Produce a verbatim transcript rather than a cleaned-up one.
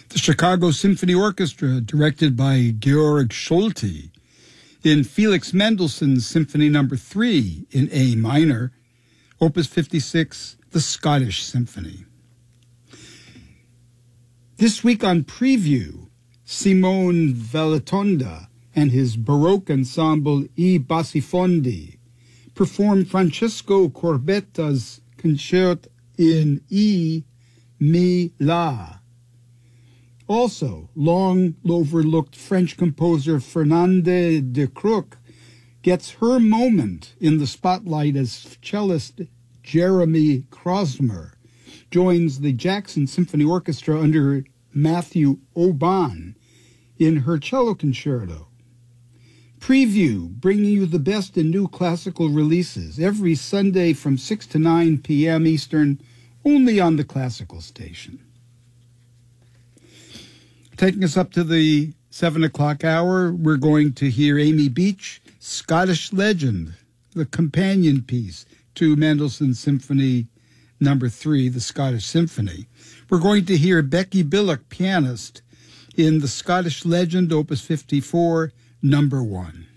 The Chicago Symphony Orchestra, directed by Georg Scholti, in Felix Mendelssohn's Symphony Number three in A minor, Opus fifty-six, the Scottish Symphony. This week on Preview, Simone Valatonda and his Baroque ensemble I Bassifondi perform Francesco Corbetta's Concerto in E Mi La. Also, long-overlooked French composer Fernande de Crook gets her moment in the spotlight as cellist Jeremy Krosmer joins the Jackson Symphony Orchestra under Matthew Oban in her cello concerto. Preview, bringing you the best in new classical releases every Sunday from six to nine p.m. Eastern, only on the Classical Station. Taking us up to the seven o'clock hour, we're going to hear Amy Beach, Scottish Legend, the companion piece to Mendelssohn's Symphony Number three, the Scottish Symphony. We're going to hear Becky Billock, pianist, in the Scottish Legend, Opus fifty-four, Number one.